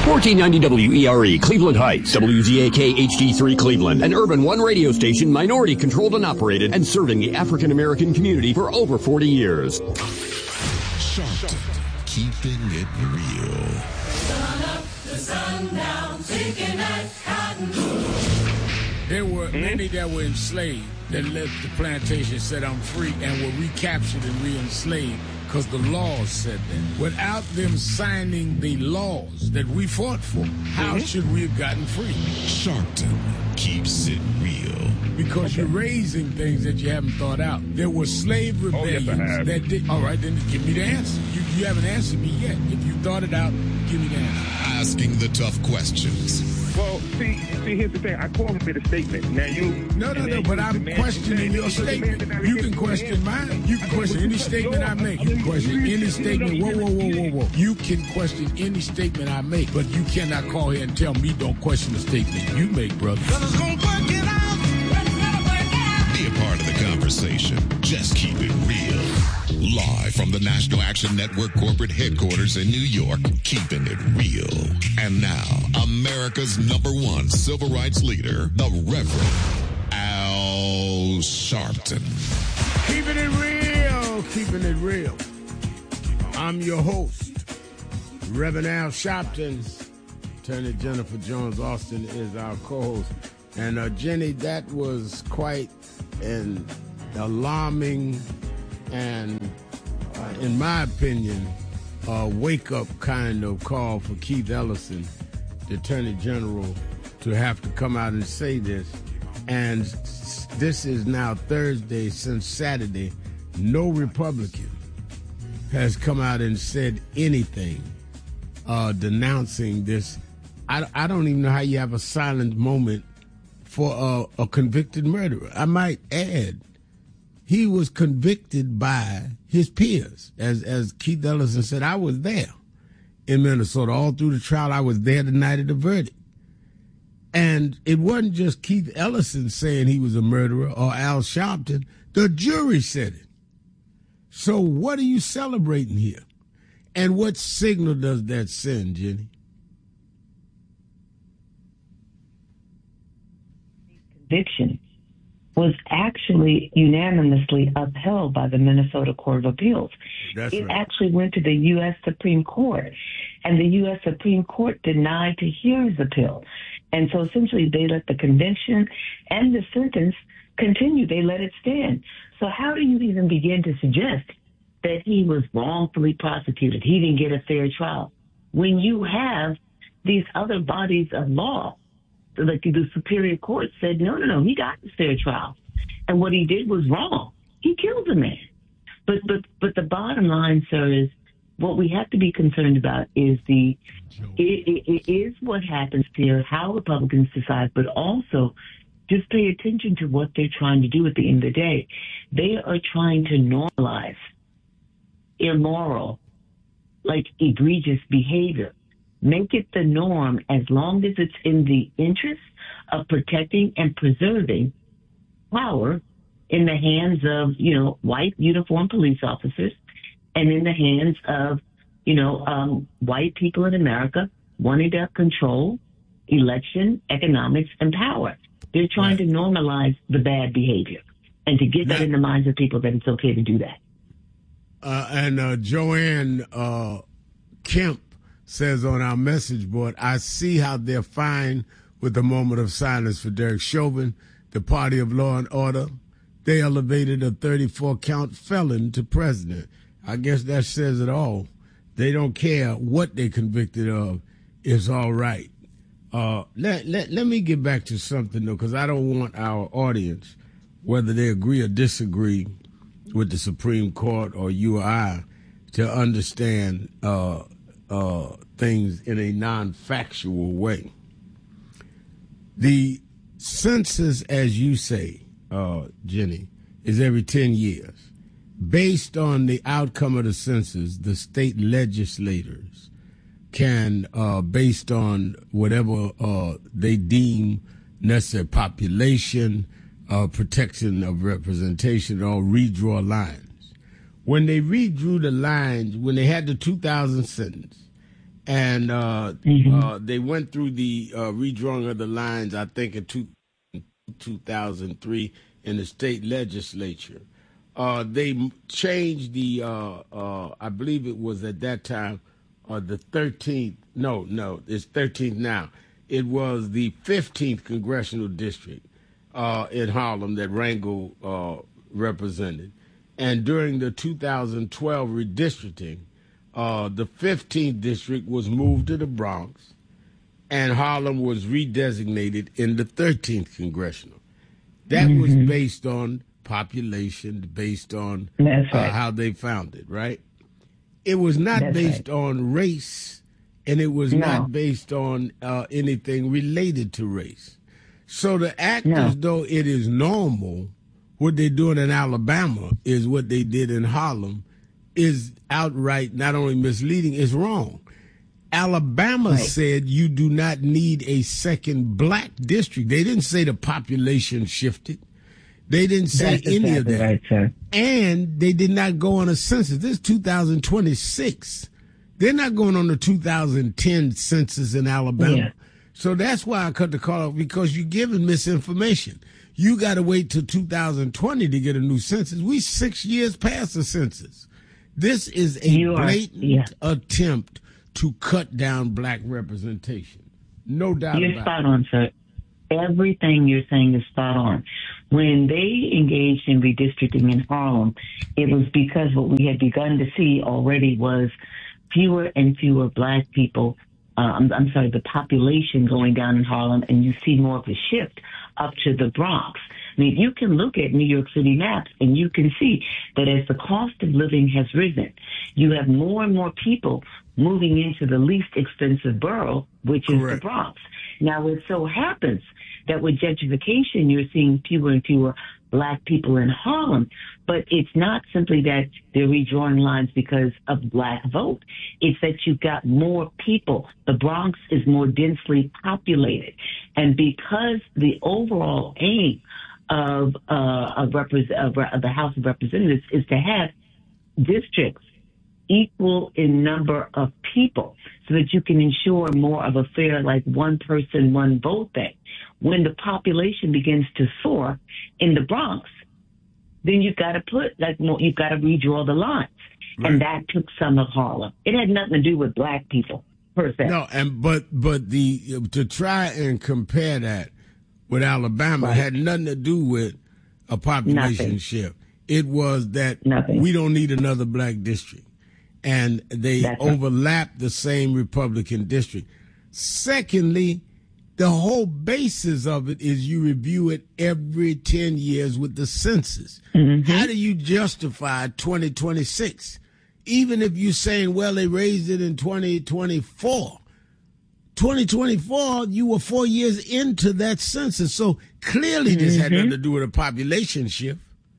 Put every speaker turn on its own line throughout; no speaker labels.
1490 WERE, Cleveland Heights, WZAK HD3 Cleveland, an Urban One radio station, minority controlled and operated, and serving the African American community for over 40 years.
Sharpton, keeping it real.
Sun up to sundown, sinking that cotton.
There were many that were enslaved that left the plantation, said I'm free, and were recaptured and re-enslaved because the laws said that. Without them signing the laws that we fought for, how should we have gotten free?
Sharpton keeps it real.
Because you're raising things that you haven't thought out. There were slave rebellions that did. All right, then give me the answer. You haven't answered me yet. If you thought it out, give me the answer.
Asking the tough questions.
Well, see, here's the thing. I formulated a statement. Now you...
No, but I'm questioning your statement. You can question mine. You can question any statement I make. You can question any statement. Whoa. You can question any statement I make, but you cannot call here and tell me don't question the statement you make, brother.
Be a part of the conversation. Just keep it real. Live from the National Action Network corporate headquarters in New York, keeping it real. And now, America's #1 civil rights leader, the Reverend Al Sharpton.
Keeping it real, keeping it real. I'm your host, Reverend Al Sharpton. Attorney Jennifer Jones Austin is our co-host. And Jenny, that was quite an alarming and, in my opinion, a wake-up kind of call for Keith Ellison, the Attorney General, to have to come out and say this. And this is now Thursday. Since Saturday, no Republican has come out and said anything denouncing this. I don't even know how you have a silent moment for a convicted murderer. I might add, he was convicted by his peers. As Keith Ellison said, I was there in Minnesota all through the trial. I was there the night of the verdict. And it wasn't just Keith Ellison saying he was a murderer or Al Sharpton. The jury said it. So what are you celebrating here? And what signal does that send, Jenny?
Conviction was actually unanimously upheld by the Minnesota Court of Appeals. It actually went to the U.S. Supreme Court, and the U.S. Supreme Court denied to hear his appeal. And so essentially they let the conviction and the sentence continue. They let it stand. So how do you even begin to suggest that he was wrongfully prosecuted, he didn't get a fair trial, when you have these other bodies of law? Like the Superior Court said, no, he got a fair trial. And what he did was wrong. He killed a man. But the bottom line, sir, is what we have to be concerned about is it is what happens here, how Republicans decide, but also just pay attention to what they're trying to do at the end of the day. They are trying to normalize immoral, like egregious behavior. Make it the norm as long as it's in the interest of protecting and preserving power in the hands of, white uniformed police officers and in the hands of, white people in America wanting to control election, economics, and power. They're trying to normalize the bad behavior and to get that in the minds of people that it's okay to do that.
And Joanne Kemp says on our message board, I see how they're fine with a moment of silence for Derek Chauvin, the party of law and order. They elevated a 34-count felon to president. I guess that says it all. They don't care what they're convicted of. It's all right. Let me get back to something, though, because I don't want our audience, whether they agree or disagree with the Supreme Court or you or I, to understand things in a non-factual way. The census, as you say, Jenny, is every 10 years. Based on the outcome of the census, the state legislators can, based on whatever they deem necessary, population, protection of representation, or redraw lines. When they redrew the lines, when they had the 2000 census, And they went through the redrawing of the lines, I think, in 2003 in the state legislature. They changed the, I believe it was at that time, the 13th. No, it's 13th now. It was the 15th congressional district in Harlem that Rangel represented. And during the 2012 redistricting, the 15th district was moved to the Bronx, and Harlem was redesignated in the 13th congressional. That was based on population, based on how they found it, right? It was not based on race, and it was not based on anything related to race. So the actors, though it is normal, what they're doing in Alabama is what they did in Harlem, is outright not only misleading, it's wrong. Alabama said you do not need a second black district. They didn't say the population shifted. They didn't say any of that. Right, sir. And they did not go on a census. This is 2026. They're not going on the 2010 census in Alabama. Yeah. So that's why I cut the call off, because you're giving misinformation. You got to wait till 2020 to get a new census. We 6 years past the census. This is a blatant attempt to cut down black representation. No doubt about it.
You're spot on, sir. Everything you're saying is spot on. When they engaged in redistricting in Harlem, it was because what we had begun to see already was fewer and fewer black people, the population going down in Harlem, and you see more of a shift up to the Bronx. I mean, you can look at New York City maps and you can see that as the cost of living has risen, you have more and more people moving into the least expensive borough, which is the Bronx. Now, it so happens that with gentrification, you're seeing fewer and fewer black people in Harlem, but it's not simply that they're redrawing lines because of black vote. It's that you've got more people. The Bronx is more densely populated. And because the overall aim of the House of Representatives is to have districts equal in number of people so that you can ensure more of a fair, like one person, one vote thing. When the population begins to soar in the Bronx, then you've got to you've got to redraw the lines. Right. And that took some of Harlem. It had nothing to do with black people per se.
No, but to try and compare that with Alabama had nothing to do with a population shift. It was that we don't need another black district. And they overlap the same Republican district. Secondly, the whole basis of it is you review it every 10 years with the census. How do you justify 2026? Even if you're saying, well, they raised it in 2024. 2024, you were 4 years into that census. So clearly this had nothing to do with a population shift.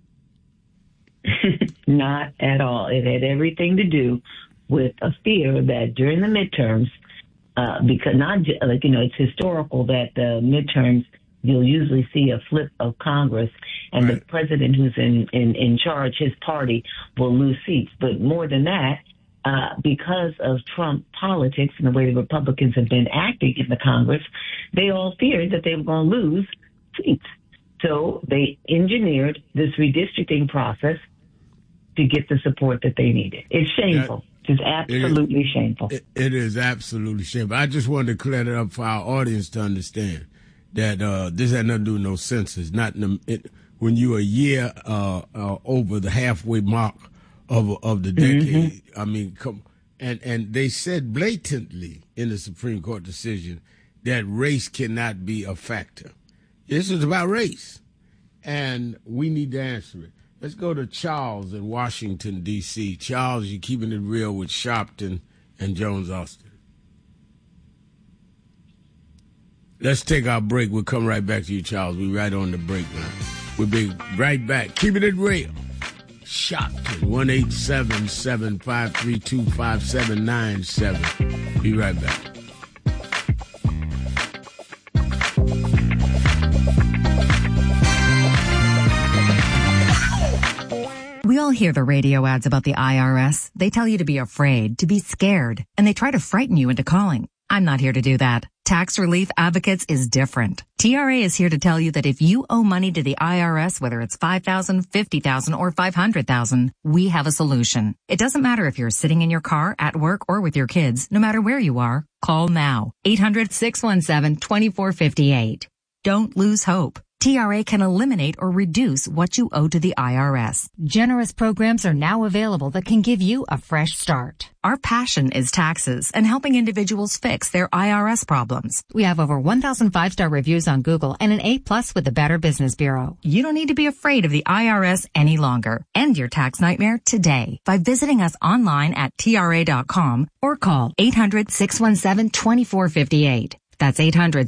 Not at all. It had everything to do with a fear that during the midterms, because it's historical that the midterms, you'll usually see a flip of Congress and the president who's in charge, his party will lose seats. But more than that, because of Trump politics and the way the Republicans have been acting in the Congress, they all feared that they were going to lose seats. So they engineered this redistricting process to get the support that they needed. It's shameful. It's absolutely shameful.
It is absolutely shameful. I just wanted to clear that up for our audience to understand that this had nothing to do with no census. When you're a year over the halfway mark of the decade. I mean, and they said blatantly in the Supreme Court decision that race cannot be a factor. This is about race, and we need to answer it. Let's go to Charles in Washington, D.C. Charles, you're keeping it real with Sharpton and Jones Austin. Let's take our break. We'll come right back to you, Charles. We're right on the break now. We'll be right back. Keeping it real. Sharpton, 1-877-532-5797. Be right back.
We all all hear the radio ads about the IRS. They tell you to be afraid, to be scared, and they try to frighten you into calling. I'm not here to do that. Tax Relief Advocates is different. TRA is here to tell you that if you owe money to the IRS, whether it's $5,000, $50,000, or $500,000, we have a solution. It doesn't matter if you're sitting in your car, at work, or with your kids. No matter where you are, call now. 800-617-2458. Don't lose hope. TRA can eliminate or reduce what you owe to the IRS. Generous programs are now available that can give you a fresh start. Our passion is taxes and helping individuals fix their IRS problems. We have over 1,000 5-star reviews on Google and an A+ with the Better Business Bureau. You don't need to be afraid of the IRS any longer. End your tax nightmare today by visiting us online at TRA.com or call 800-617-2458. That's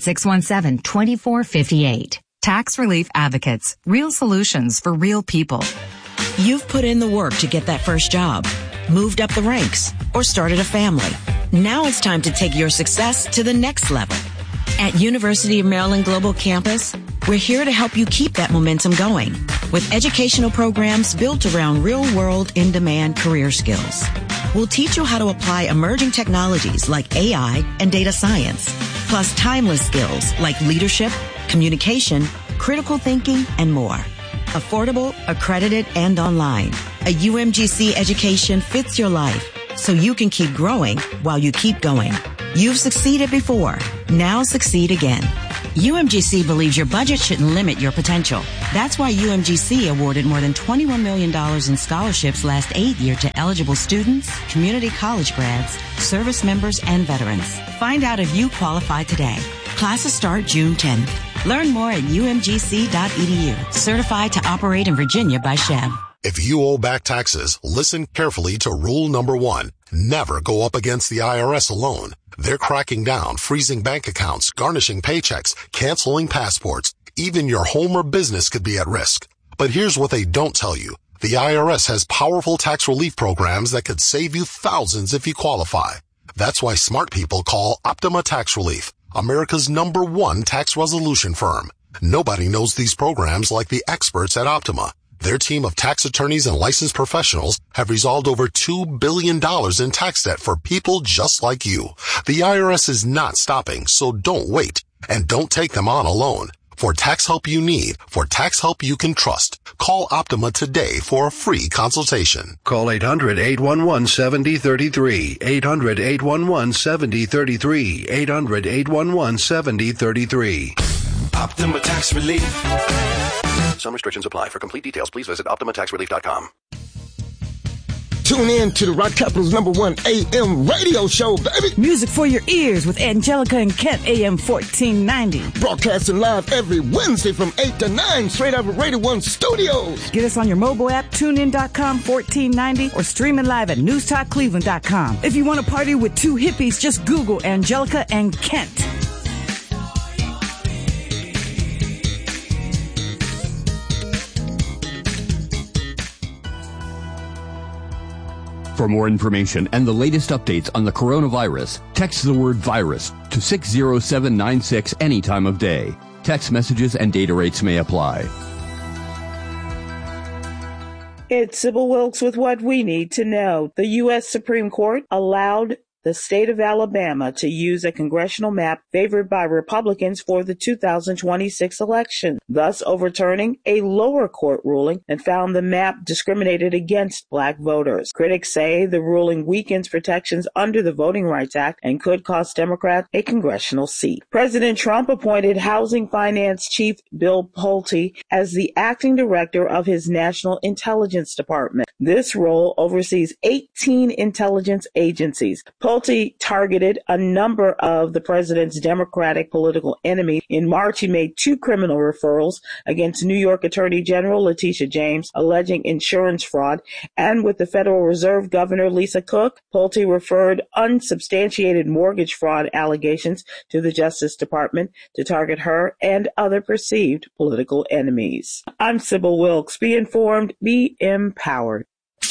800-617-2458. Tax Relief Advocates. Real solutions for real people.
You've put in the work to get that first job, moved up the ranks, or started a family. Now it's time to take your success to the next level. At University of Maryland Global Campus, we're here to help you keep that momentum going with educational programs built around real-world, in-demand career skills. We'll teach you how to apply emerging technologies like AI and data science, plus timeless skills like leadership, communication, critical thinking, and more. Affordable, accredited, and online. A UMGC education fits your life so you can keep growing while you keep going. You've succeeded before. Now succeed again. UMGC believes your budget shouldn't limit your potential. That's why UMGC awarded more than $21 million in scholarships last 8 years to eligible students, community college grads, service members, and veterans. Find out if you qualify today. Classes start June 10th. Learn more at umgc.edu. Certified to operate in Virginia by SHEV.
If you owe back taxes, listen carefully to rule number 1. Never go up against the IRS alone. They're cracking down, freezing bank accounts, garnishing paychecks, canceling passports. Even your home or business could be at risk. But here's what they don't tell you. The IRS has powerful tax relief programs that could save you thousands if you qualify. That's why smart people call Optima Tax Relief, America's #1 tax resolution firm. Nobody knows these programs like the experts at Optima. Their team of tax attorneys and licensed professionals have resolved over $2 billion in tax debt for people just like you. The IRS is not stopping, so don't wait. And don't take them on alone. For tax help you need, for tax help you can trust, call Optima today for a free consultation.
Call 800-811-7033, 800-811-7033, 800-811-7033.
Optima Tax Relief.
Some restrictions apply. For complete details, please visit OptimaTaxRelief.com.
Tune in to the Rock Capital's #1 AM radio show, baby.
Music for your ears with Angelica and Kent, AM 1490.
Broadcasting live every Wednesday from 8 to 9, straight out of Radio 1 Studios.
Get us on your mobile app, tunein.com 1490, or streaming live at newstalkcleveland.com. If you want to party with two hippies, just Google Angelica and Kent.
For more information and the latest updates on the coronavirus, text the word virus to 60796 any time of day. Text messages and data rates may apply.
It's Sybil Wilkes with what we need to know. The U.S. Supreme Court allowed the state of Alabama to use a congressional map favored by Republicans for the 2026 election, thus overturning a lower court ruling and found the map discriminated against black voters. Critics say the ruling weakens protections under the Voting Rights Act and could cost Democrats a congressional seat. President Trump appointed Housing Finance Chief Bill Pulte as the acting director of his National Intelligence Department. This role oversees 18 intelligence agencies. Pulte targeted a number of the president's Democratic political enemies. In March, he made 2 criminal referrals against New York Attorney General Letitia James, alleging insurance fraud, and with the Federal Reserve Governor Lisa Cook, Pulte referred unsubstantiated mortgage fraud allegations to the Justice Department to target her and other perceived political enemies. I'm Sybil Wilkes. Be informed, be empowered.